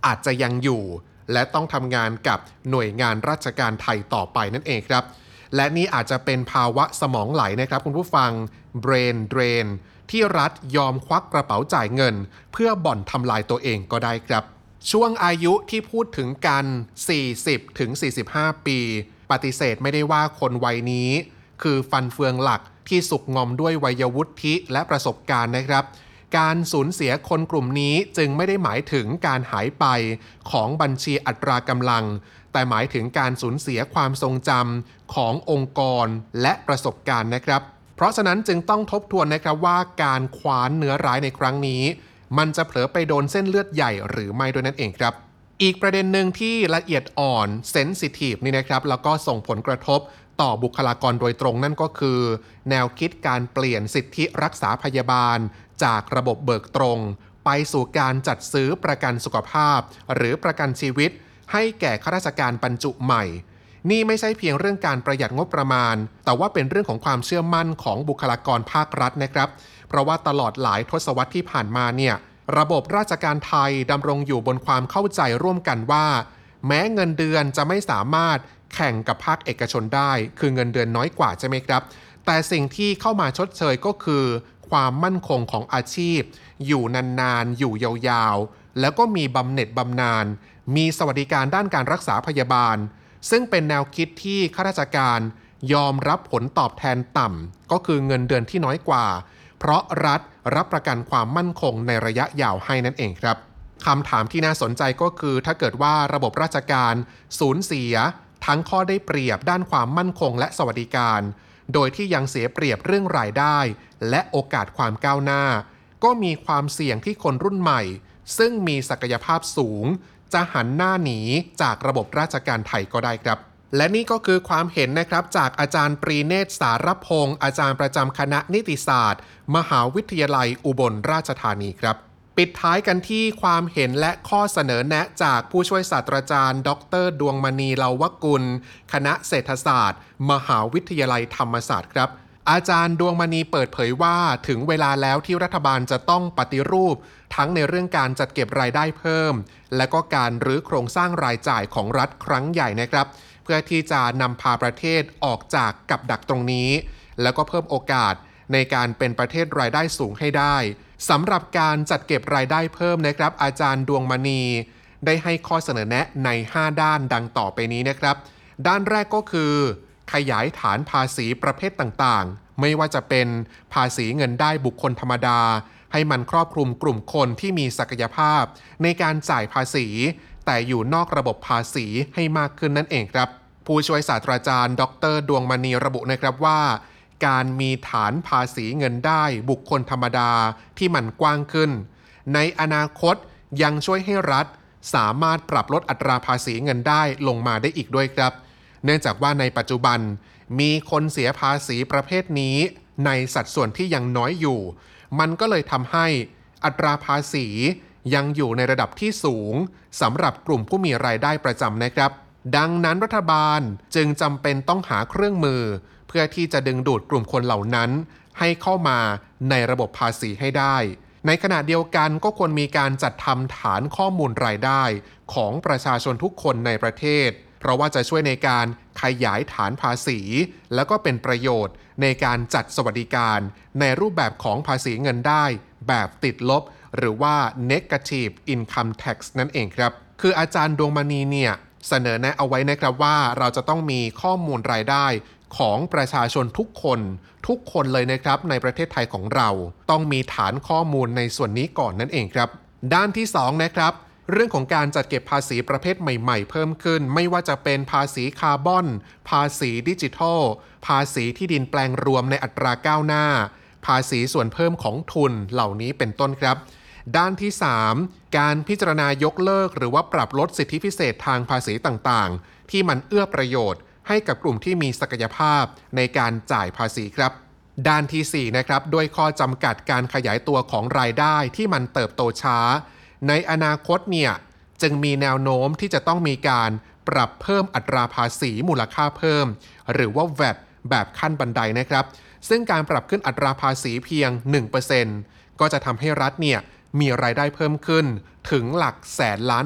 อาจจะยังอยู่และต้องทำงานกับหน่วยงานราชการไทยต่อไปนั่นเองครับและนี่อาจจะเป็นภาวะสมองไหลนะครับคุณผู้ฟัง brain drain ที่รัฐยอมควักกระเป๋าจ่ายเงินเพื่อบ่อนทำลายตัวเองก็ได้ครับช่วงอายุที่พูดถึงกัน 40-45 ปีปฏิเสธไม่ได้ว่าคนวัยนี้คือฟันเฟืองหลักที่สุกงอมด้วยวัยวุฒิและประสบการณ์นะครับการสูญเสียคนกลุ่มนี้จึงไม่ได้หมายถึงการหายไปของบัญชีอัตรากำลังแต่หมายถึงการสูญเสียความทรงจำขององค์กรและประสบการณ์นะครับเพราะฉะนั้นจึงต้องทบทวนนะครับว่าการคว้านเนื้อร้ายในครั้งนี้มันจะเผลอไปโดนเส้นเลือดใหญ่หรือไม่ด้วยนั่นเองครับอีกประเด็นหนึ่งที่ละเอียดอ่อนเซนซิทีฟนี่นะครับแล้วก็ส่งผลกระทบต่อบุคลากรโดยตรงนั่นก็คือแนวคิดการเปลี่ยนสิทธิรักษาพยาบาลจากระบบเบิกตรงไปสู่การจัดซื้อประกันสุขภาพหรือประกันชีวิตให้แก่ข้าราชการบรรจุใหม่นี่ไม่ใช่เพียงเรื่องการประหยัดงบประมาณแต่ว่าเป็นเรื่องของความเชื่อมั่นของบุคลากรภาครัฐนะครับเพราะว่าตลอดหลายทศวรรษที่ผ่านมาเนี่ยระบบราชการไทยดำรงอยู่บนความเข้าใจร่วมกันว่าแม้เงินเดือนจะไม่สามารถแข่งกับภาคเอกชนได้คือเงินเดือนน้อยกว่าใช่ไหมครับแต่สิ่งที่เข้ามาชดเชยก็คือความมั่นคงของอาชีพอยู่นานๆอยู่ยาวๆแล้วก็มีบำเหน็จบำนาญมีสวัสดิการด้านการรักษาพยาบาลซึ่งเป็นแนวคิดที่ข้าราชการยอมรับผลตอบแทนต่ำก็คือเงินเดือนที่น้อยกว่าเพราะรัฐรับประกันความมั่นคงในระยะยาวให้นั่นเองครับคำถามที่น่าสนใจก็คือถ้าเกิดว่าระบบราชการสูญเสียทั้งข้อได้เปรียบด้านความมั่นคงและสวัสดิการโดยที่ยังเสียเปรียบเรื่องรายได้และโอกาสความก้าวหน้าก็มีความเสี่ยงที่คนรุ่นใหม่ซึ่งมีศักยภาพสูงจะหันหน้าหนีจากระบบราชการไทยก็ได้ครับและนี่ก็คือความเห็นนะครับจากอาจารย์ปรีเนตรสารพงศ์อาจารย์ประจำคณะนิติศาสตร์มหาวิทยาลัยอุบลราชธานีครับปิดท้ายกันที่ความเห็นและข้อเสนอแนะจากผู้ช่วยศาสตราจารย์ดร.ดวงมณีเลาวกุลคณะเศรษฐศาสตร์มหาวิทยาลัยธรรมศาสตร์ครับอาจารย์ดวงมณีเปิดเผยว่าถึงเวลาแล้วที่รัฐบาลจะต้องปฏิรูปทั้งในเรื่องการจัดเก็บรายได้เพิ่มและก็การรื้อโครงสร้างรายจ่ายของรัฐครั้งใหญ่นะครับเพื่อที่จะนำพาประเทศออกจากกับดักตรงนี้แล้วก็เพิ่มโอกาสในการเป็นประเทศรายได้สูงให้ได้สำหรับการจัดเก็บรายได้เพิ่มนะครับอาจารย์ดวงมณีได้ให้ข้อเสนอแนะใน5ด้านดังต่อไปนี้นะครับด้านแรกก็คือขยายฐานภาษีประเภทต่างๆไม่ว่าจะเป็นภาษีเงินได้บุคคลธรรมดาให้มันครอบคลุมกลุ่มคนที่มีศักยภาพในการจ่ายภาษีแต่อยู่นอกระบบภาษีให้มากขึ้นนั่นเองครับผู้ช่วยศาสตราจารย์ดร.ดวงมณีระบุนะครับว่าการมีฐานภาษีเงินได้บุคคลธรรมดาที่มันกว้างขึ้นในอนาคตยังช่วยให้รัฐสามารถปรับลดอัตราภาษีเงินได้ลงมาได้อีกด้วยครับเนื่องจากว่าในปัจจุบันมีคนเสียภาษีประเภทนี้ในสัดส่วนที่ยังน้อยอยู่มันก็เลยทำให้อัตราภาษียังอยู่ในระดับที่สูงสำหรับกลุ่มผู้มีรายได้ประจำนะครับดังนั้นรัฐบาลจึงจำเป็นต้องหาเครื่องมือเพื่อที่จะดึงดูดกลุ่มคนเหล่านั้นให้เข้ามาในระบบภาษีให้ได้ในขณะเดียวกันก็ควรมีการจัดทำฐานข้อมูลรายได้ของประชาชนทุกคนในประเทศเพราะว่าจะช่วยในการขยายฐานภาษีแล้วก็เป็นประโยชน์ในการจัดสวัสดิการในรูปแบบของภาษีเงินได้แบบติดลบหรือว่า negative income tax นั่นเองครับคืออาจารย์ดวงมณีเนี่ยเสนอแนะเอาไว้นะครับว่าเราจะต้องมีข้อมูลรายได้ของประชาชนทุกคนเลยนะครับในประเทศไทยของเราต้องมีฐานข้อมูลในส่วนนี้ก่อนนั่นเองครับด้านที่2นะครับเรื่องของการจัดเก็บภาษีประเภทใหม่ๆเพิ่มขึ้นไม่ว่าจะเป็นภาษีคาร์บอนภาษีดิจิทัลภาษีที่ดินแปลงรวมในอัตราก้าวหน้าภาษีส่วนเพิ่มของทุนเหล่านี้เป็นต้นครับด้านที่3การพิจารณายกเลิกหรือว่าปรับลดสิทธิพิเศษทางภาษีต่างๆที่มันเอื้อประโยชน์ให้กับกลุ่มที่มีศักยภาพในการจ่ายภาษีครับด้านที่4นะครับด้วยข้อจำกัดการขยายตัวของรายได้ที่มันเติบโตช้าในอนาคตเนี่ยจึงมีแนวโน้มที่จะต้องมีการปรับเพิ่มอัตราภาษีมูลค่าเพิ่มหรือว่า VAT แบบขั้นบันไดนะครับซึ่งการปรับขึ้นอัตราภาษีเพียง 1% ก็จะทำให้รัฐเนี่ยมีรายได้เพิ่มขึ้นถึงหลักแสนล้าน